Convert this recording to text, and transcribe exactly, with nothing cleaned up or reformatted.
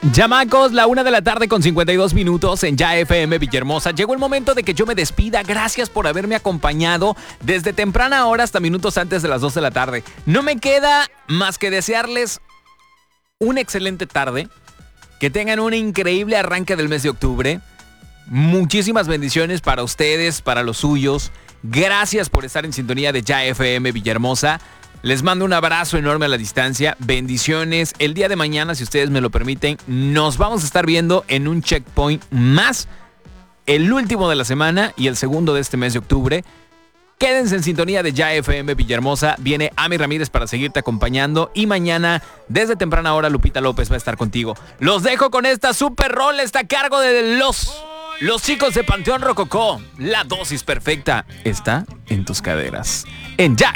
Chamacos, la una de la tarde con cincuenta y dos minutos en Ya F M Villahermosa. Llegó el momento de que yo me despida. Gracias por haberme acompañado desde temprana hora hasta minutos antes de las dos de la tarde. No me queda más que desearles una excelente tarde. Que tengan un increíble arranque del mes de octubre. Muchísimas bendiciones para ustedes, para los suyos. Gracias por estar en sintonía de Ya F M Villahermosa. Les mando un abrazo enorme a la distancia. Bendiciones. El día de mañana, si ustedes me lo permiten, nos vamos a estar viendo en un checkpoint más. El último de la semana y el segundo de este mes de octubre. Quédense en sintonía de Ya F M Villahermosa. Viene Ami Ramírez para seguirte acompañando. Y mañana, desde temprana hora, Lupita López va a estar contigo. Los dejo con esta super rol. Está a cargo de los, los chicos de Panteón Rococó. La dosis perfecta está en tus caderas. En Ya